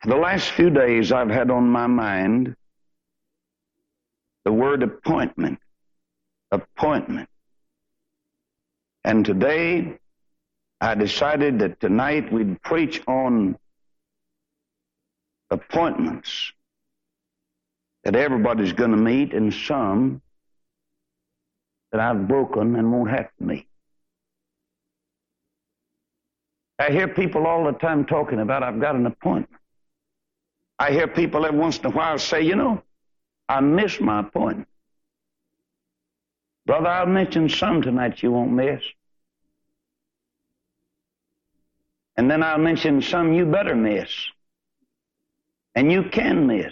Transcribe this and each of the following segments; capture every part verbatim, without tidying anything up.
For the last few days, I've had on my mind the word appointment. Appointment. And today, I decided that tonight we'd preach on appointments that everybody's going to meet, and some that I've broken and won't have to meet. I hear people all the time talking about, I've got an appointment. I hear people every once in a while say, you know, I missed my appointment. Brother, I'll mention some tonight you won't miss. And then I'll mention some you better miss. And you can miss.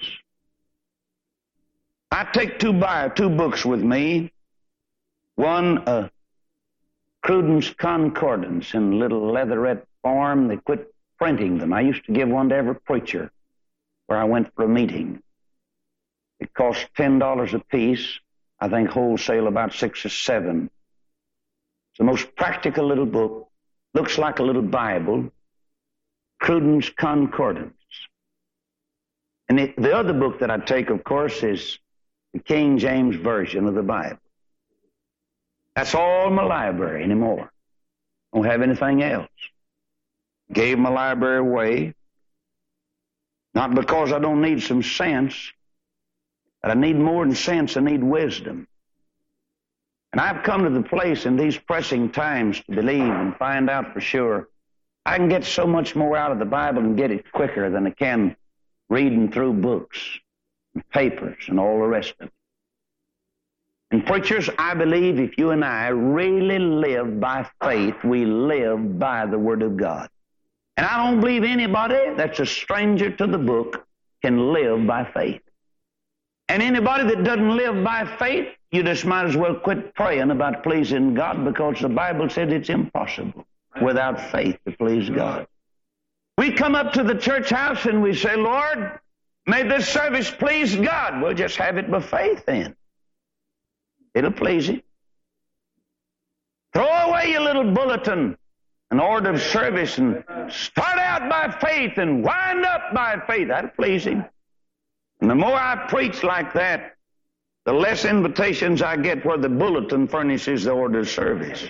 I take two bio, two books with me. One, uh, Cruden's Concordance in a little leatherette form. They quit printing them. I used to give one to every preacher where I went for a meeting. It cost ten dollars a piece. I think wholesale about six or seven. It's the most practical little book. Looks like a little Bible. Cruden's Concordance. And it, the other book that I take, of course, is the King James Version of the Bible. That's all my library anymore. I don't have anything else. Gave my library away. Not because I don't need some sense, but I need more than sense, I need wisdom. And I've come to the place in these pressing times to believe and find out for sure I can get so much more out of the Bible and get it quicker than I can reading through books and papers and all the rest of it. And preachers, I believe if you and I really live by faith, we live by the Word of God. And I don't believe anybody that's a stranger to the book can live by faith. And anybody that doesn't live by faith, you just might as well quit praying about pleasing God, because the Bible said it's impossible without faith to please God. We come up to the church house and we say, Lord, may this service please God. We'll just have it by faith then. It'll please Him. Throw away your little bulletin, an order of service, and start out by faith and wind up by faith. That'll please Him. And the more I preach like that, the less invitations I get where the bulletin furnishes the order of service.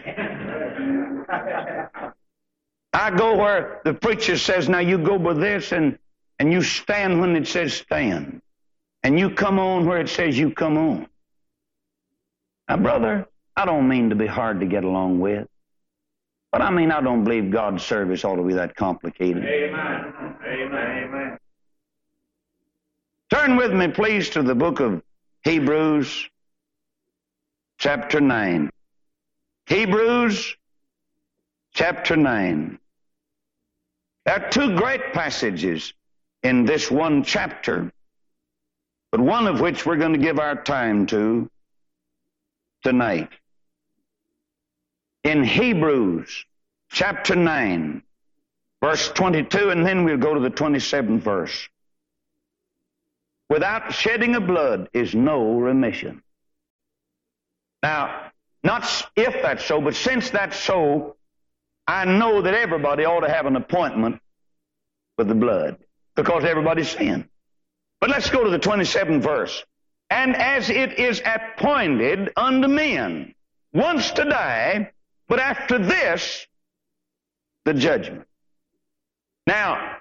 I go where the preacher says, now you go by this, and, and you stand when it says stand. And you come on where it says you come on. Now, brother, I don't mean to be hard to get along with. But I mean, I don't believe God's service ought to be that complicated. Amen. Amen. Amen. Turn with me, please, to the book of Hebrews, chapter nine. Hebrews, chapter nine. There are two great passages in this one chapter, but one of which we're going to give our time to tonight. In Hebrews, chapter nine, verse twenty-two, and then we'll go to the twenty-seventh verse. Without shedding of blood is no remission. Now, not if that's so, but since that's so, I know that everybody ought to have an appointment with the blood, because everybody's sinned. But let's go to the twenty-seventh verse. And as it is appointed unto men once to die, but after this, the judgment. Now,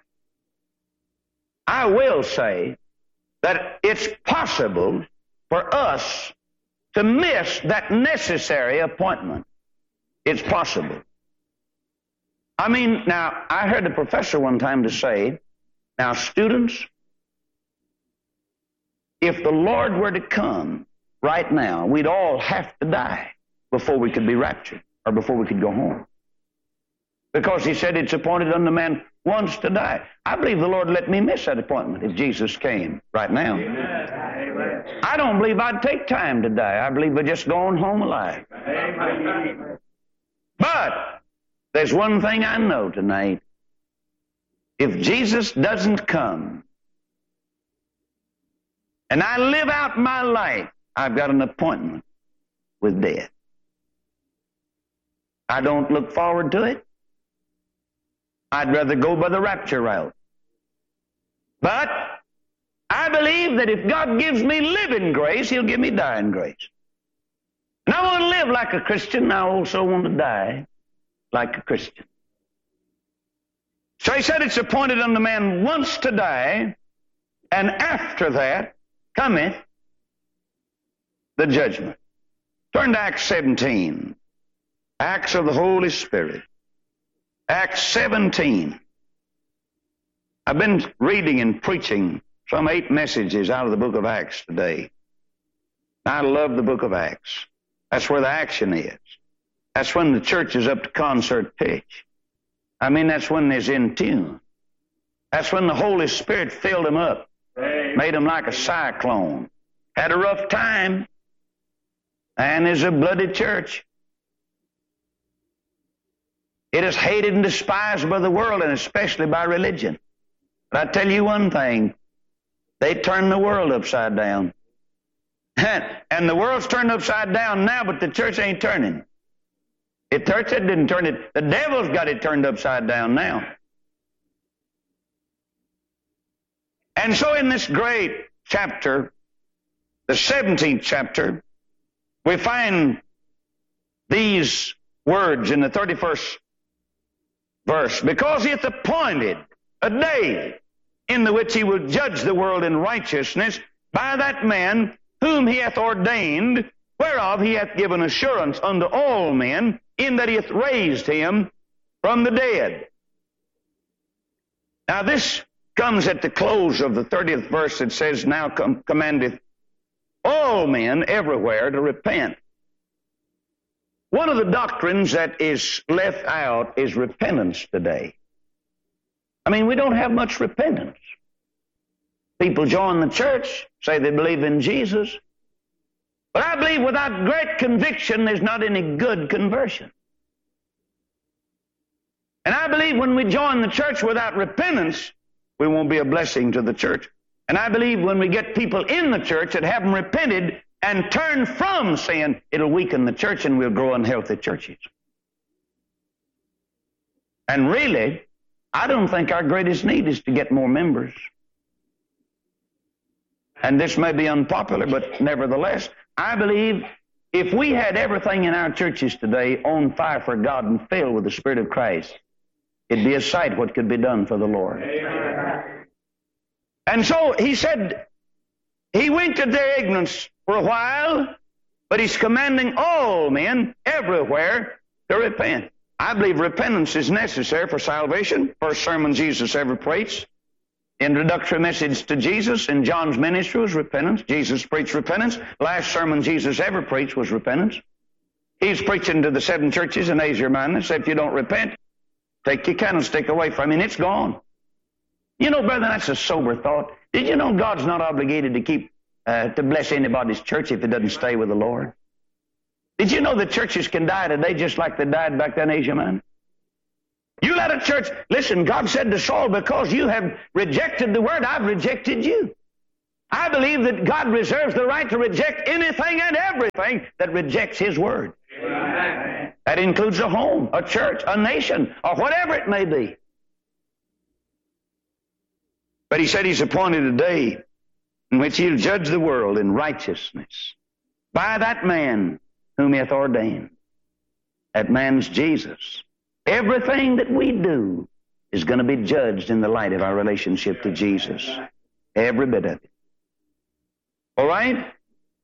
I will say that it's possible for us to miss that necessary appointment. It's possible. I mean, now, I heard a professor one time to say, now, students, if the Lord were to come right now, we'd all have to die before we could be raptured, or before we could go home. Because He said it's appointed unto man once to die. I believe the Lord let me miss that appointment if Jesus came right now. Amen. I don't believe I'd take time to die. I believe I'd just go on home alive. Amen. But there's one thing I know tonight. If Jesus doesn't come, and I live out my life, I've got an appointment with death. I don't look forward to it. I'd rather go by the rapture route. But I believe that if God gives me living grace, He'll give me dying grace. And I want to live like a Christian. I also want to die like a Christian. So He said, it's appointed unto man once to die, and after that cometh the judgment. Turn to Acts seventeen. Acts of the Holy Spirit. Acts seventeen. I've been reading and preaching some eight messages out of the book of Acts today. I love the book of Acts. That's where the action is. That's when the church is up to concert pitch. I mean, that's when they're in tune. That's when the Holy Spirit filled them up, made them like a cyclone. Had a rough time, and is a bloody church. It is hated and despised by the world, and especially by religion. But I tell you one thing, they turned the world upside down. And the world's turned upside down now, but the church ain't turning. The church didn't turn it. The devil's got it turned upside down now. And so in this great chapter, the seventeenth chapter, we find these words in the thirty-first verse. Because He hath appointed a day in the which He will judge the world in righteousness by that man whom He hath ordained, whereof He hath given assurance unto all men, in that He hath raised Him from the dead. Now this comes at the close of the thirtieth verse. It says, now com- commandeth all men everywhere to repent. One of the doctrines that is left out is repentance today. I mean, we don't have much repentance. People join the church, say they believe in Jesus. But I believe without great conviction, there's not any good conversion. And I believe when we join the church without repentance, we won't be a blessing to the church. And I believe when we get people in the church that haven't repented and turned from sin, it'll weaken the church and we'll grow unhealthy churches. And really, I don't think our greatest need is to get more members. And this may be unpopular, but nevertheless, I believe if we had everything in our churches today on fire for God and filled with the Spirit of Christ, it'd be a sight what could be done for the Lord. Amen. And so He said, He winked at their ignorance for a while, but He's commanding all men everywhere to repent. I believe repentance is necessary for salvation. First sermon Jesus ever preached. Introductory message to Jesus in John's ministry was repentance. Jesus preached repentance. Last sermon Jesus ever preached was repentance. He's preaching to the seven churches in Asia Minor. Said, if you don't repent, take your candlestick away from you, and it's gone. You know, brother, that's a sober thought. Did you know God's not obligated to keep, uh, to bless anybody's church if it doesn't stay with the Lord? Did you know that churches can die today just like they died back then in Asia Minor? You let a church, listen, God said to Saul, because you have rejected the word, I've rejected you. I believe that God reserves the right to reject anything and everything that rejects His word. Amen. That includes a home, a church, a nation, or whatever it may be. But He said He's appointed a day in which He'll judge the world in righteousness by that man whom He hath ordained. That man's Jesus. Everything that we do is going to be judged in the light of our relationship to Jesus. Every bit of it. All right?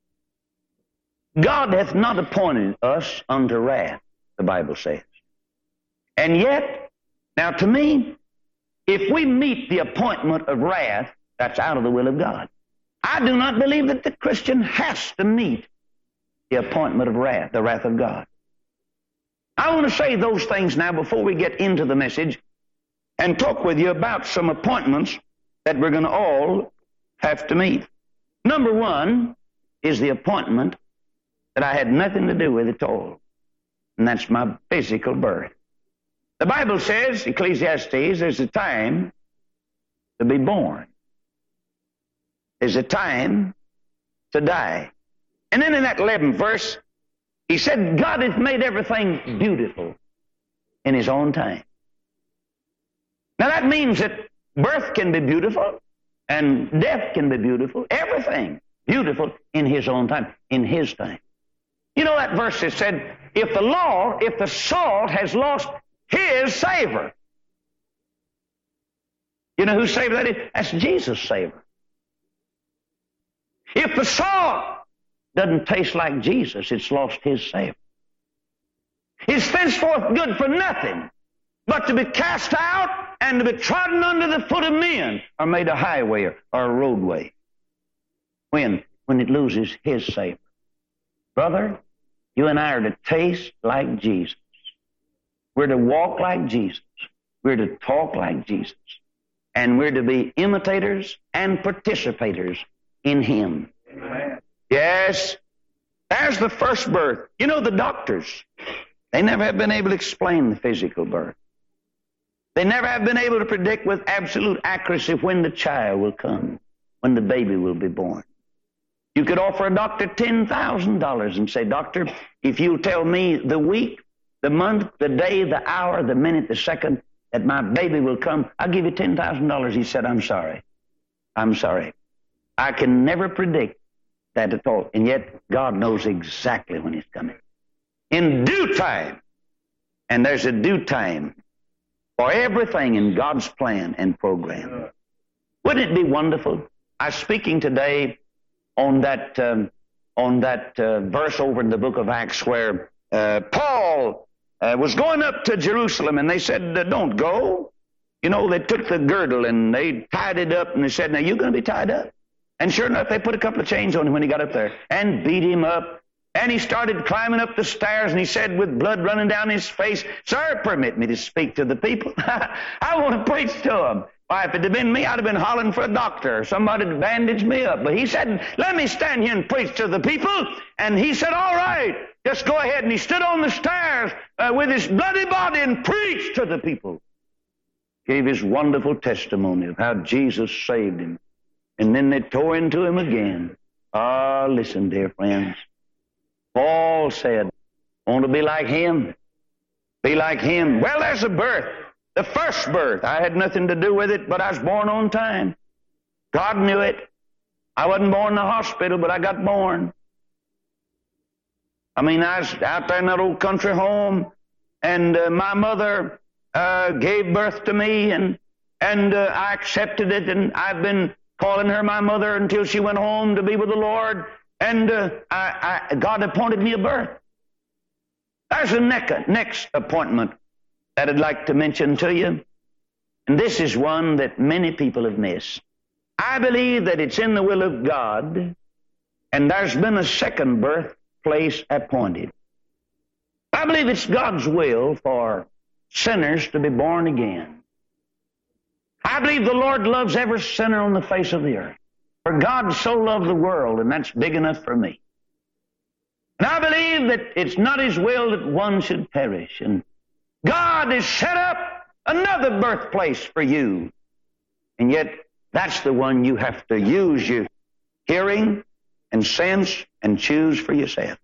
God hath not appointed us unto wrath, the Bible says. And yet, now to me, if we meet the appointment of wrath, that's out of the will of God. I do not believe that the Christian has to meet the appointment of wrath, the wrath of God. I want to say those things now before we get into the message and talk with you about some appointments that we're going to all have to meet. Number one is the appointment that I had nothing to do with at all, and that's my physical birth. The Bible says, Ecclesiastes, there's a time to be born. There's a time to die. And then in that eleventh verse, He said, God hath made everything beautiful in His own time. Now that means that birth can be beautiful, And death can be beautiful. Everything beautiful in His own time, in His time. You know that verse that said, if the law, if the salt has lost his savor. You know whose savor that is? That's Jesus' savor. If the salt doesn't taste like Jesus, it's lost His savor. It's thenceforth good for nothing but to be cast out and to be trodden under the foot of men, or made a highway or a roadway. When? When it loses His savor. Brother, you and I are to taste like Jesus. We're to walk like Jesus. We're to talk like Jesus. And we're to be imitators and participators in Him. Amen. Yes, there's the first birth. You know, the doctors, they never have been able to explain the physical birth. They never have been able to predict with absolute accuracy when the child will come, when the baby will be born. You could offer a doctor ten thousand dollars and say, Doctor, if you'll tell me the week, the month, the day, the hour, the minute, the second that my baby will come, I'll give you ten thousand dollars. He said, I'm sorry. I'm sorry. I can never predict that at all. And yet, God knows exactly when He's coming. In due time. And there's a due time for everything in God's plan and program. Wouldn't it be wonderful? I was speaking today on that um, on that uh, verse over in the book of Acts where uh, Paul uh, was going up to Jerusalem, and they said, uh, don't go. You know, they took the girdle and they tied it up, and they said, now you're going to be tied up. And sure enough, they put a couple of chains on him when he got up there and beat him up. And he started climbing up the stairs, and he said with blood running down his face, Sir, permit me to speak to the people. I want to preach to them. Why, if it had been me, I'd have been hollering for a doctor. Somebody to bandage me up. But he said, let me stand here and preach to the people. And he said, all right, just go ahead. And he stood on the stairs uh, with his bloody body and preached to the people. Gave his wonderful testimony of how Jesus saved him. And then they tore into him again. Ah, listen, dear friends. Paul said, want to be like him? Be like him. Well, there's a birth. The first birth. I had nothing to do with it, but I was born on time. God knew it. I wasn't born in the hospital, but I got born. I mean, I was out there in that old country home, and uh, my mother uh, gave birth to me, and and uh, I accepted it, and I've been calling her my mother until she went home to be with the Lord. And uh, I, I, God appointed me a birth. There's a next appointment that I'd like to mention to you. And this is one that many people have missed. I believe that it's in the will of God, and there's been a second birthplace appointed. I believe it's God's will for sinners to be born again. I believe the Lord loves every sinner on the face of the earth. For God so loved the world, and that's big enough for me. And I believe that it's not His will that one should perish. And God has set up another birthplace for you. And yet, that's the one you have to use your hearing and sense and choose for yourself.